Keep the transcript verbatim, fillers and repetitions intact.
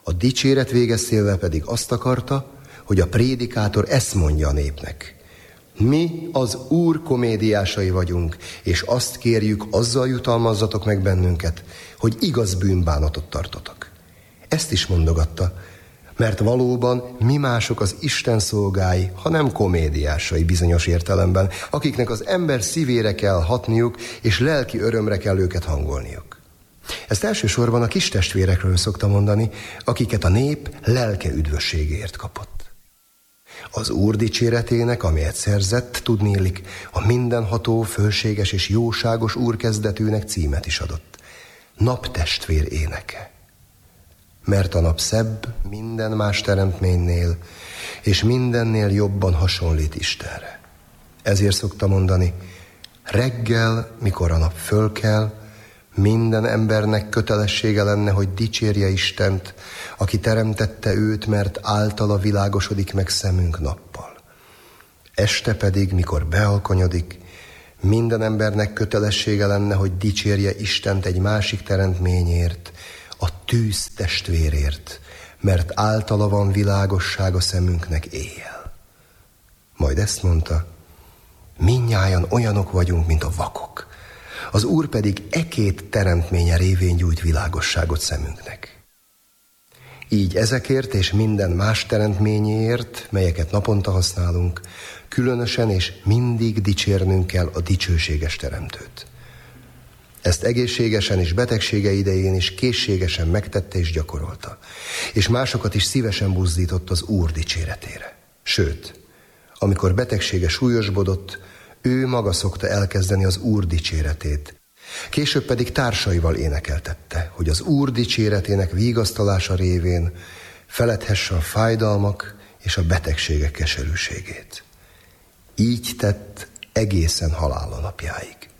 A dicséret végeztével pedig azt akarta, hogy a prédikátor ezt mondja a népnek: mi az Úr komédiásai vagyunk, és azt kérjük, azzal jutalmazzatok meg bennünket, hogy igaz bűnbánatot tartotok. Ezt is mondogatta, mert valóban mi mások az Isten szolgái, ha nem komédiásai bizonyos értelemben, akiknek az ember szívére kell hatniuk, és lelki örömre kell őket hangolniuk. Ezt elsősorban a kis testvérekről szokta mondani, akiket a nép lelke üdvösségért kapott. Az Úr dicséretének, amelyet szerzett, tudnélik, a mindenható, fölséges és jóságos Úr kezdetűnek címet is adott: naptestvér éneke. Mert a nap szebb minden más teremtménynél, és mindennél jobban hasonlít Istenre. Ezért szokta mondani: reggel, mikor a nap fölkel, minden embernek kötelessége lenne, hogy dicsérje Istent, aki teremtette őt, mert általa világosodik meg szemünk nappal. Este pedig, mikor bealkonyodik, minden embernek kötelessége lenne, hogy dicsérje Istent egy másik teremtményért, a tűz testvérért, mert általa van világosság a szemünknek éjjel. Majd ezt mondta: mindnyájan olyanok vagyunk, mint a vakok. Az Úr pedig e két teremtménye révén gyújt világosságot szemünknek. Így ezekért és minden más teremtményért, melyeket naponta használunk, különösen és mindig dicsérnünk kell a dicsőséges teremtőt. Ezt egészségesen és betegsége idején is készségesen megtette és gyakorolta, és másokat is szívesen buzdított az Úr dicséretére. Sőt, amikor betegsége súlyosbodott, ő maga szokta elkezdeni az Úr dicséretét. Később pedig társaival énekeltette, hogy az Úr dicséretének vigasztalása révén feledhesse a fájdalmak és a betegségek keserűségét. Így tett egészen halála napjáig.